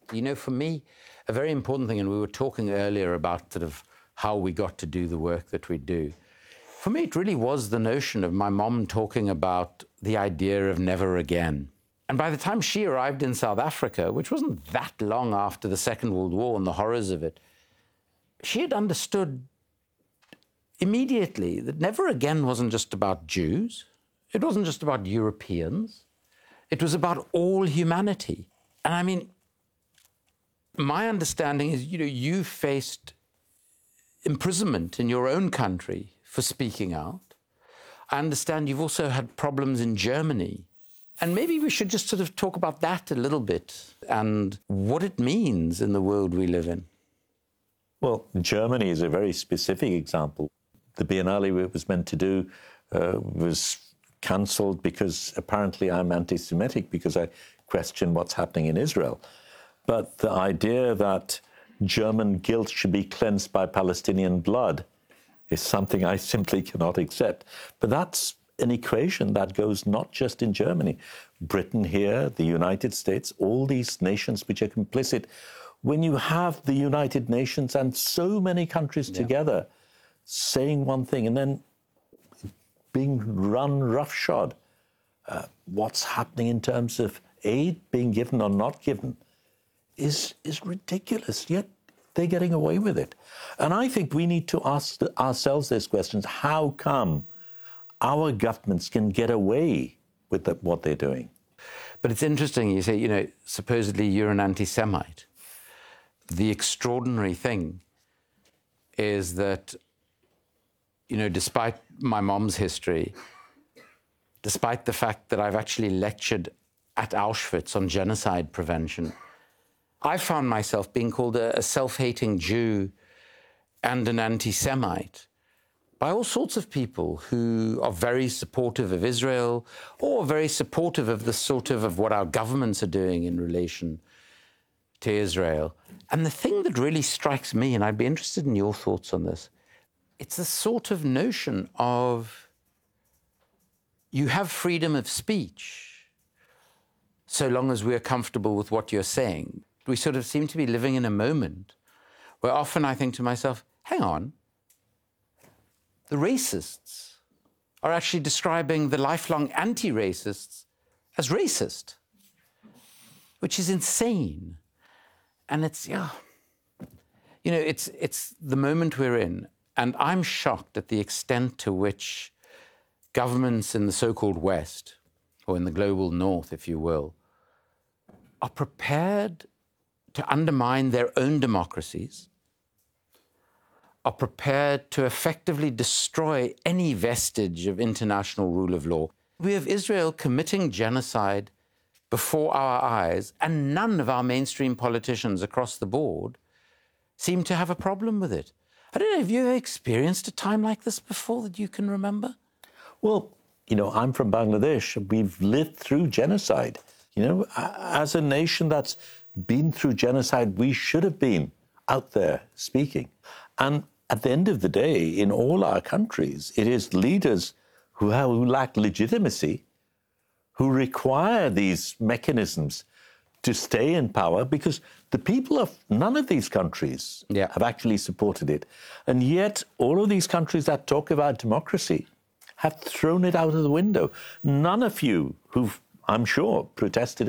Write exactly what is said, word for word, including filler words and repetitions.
You know, for me, a very important thing, and we were talking earlier about sort of how we got to do the work that we do. For me, it really was the notion of my mom talking about the idea of never again. And by the time she arrived in South Africa, which wasn't that long after the Second World War and the horrors of it, she had understood immediately that never again wasn't just about Jews. It wasn't just about Europeans. It was about all humanity. And I mean, my understanding is, you know, you faced imprisonment in your own country for speaking out. I understand you've also had problems in Germany. And maybe we should just sort of talk about that a little bit and what it means in the world we live in. Well, Germany is a very specific example. The Biennale it was meant to do uh, was cancelled because apparently I'm anti-Semitic because I question what's happening in Israel. But the idea that German guilt should be cleansed by Palestinian blood is something I simply cannot accept. But that's an equation that goes not just in Germany. Britain here, the United States, all these nations which are complicit. When you have the United Nations and so many countries yeah. together saying one thing and then being run roughshod, uh, what's happening in terms of aid being given or not given is, is ridiculous, yet they're getting away with it. And I think we need to ask ourselves these questions. How come our governments can get away with the, what they're doing? But it's interesting, you say, you know, supposedly you're an anti-Semite. The extraordinary thing is that, you know, despite my mom's history, despite the fact that I've actually lectured at Auschwitz on genocide prevention, I found myself being called a, a self-hating Jew and an anti-Semite by all sorts of people who are very supportive of Israel or very supportive of the sort of, of what our governments are doing in relation to Israel. And the thing that really strikes me, and I'd be interested in your thoughts on this, it's the sort of notion of you have freedom of speech so long as we're comfortable with what you're saying. We sort of seem to be living in a moment where often I think to myself, hang on, the racists are actually describing the lifelong anti-racists as racist, which is insane. And it's, yeah, you know, it's, it's the moment we're in. And I'm shocked at the extent to which governments in the so-called West, or in the global North, if you will, are prepared to undermine their own democracies, are prepared to effectively destroy any vestige of international rule of law. We have Israel committing genocide before our eyes, and none of our mainstream politicians across the board seem to have a problem with it. I don't know, have you ever experienced a time like this before that you can remember? Well, you know, I'm from Bangladesh. We've lived through genocide. You know, as a nation that's been through genocide, we should have been out there speaking. And at the end of the day, in all our countries, it is leaders who, have, who lack legitimacy who require these mechanisms to stay in power, because the people of none of these countries yeah. have actually supported it. And yet all of these countries that talk about democracy have thrown it out of the window. None of you who've, I'm sure, protested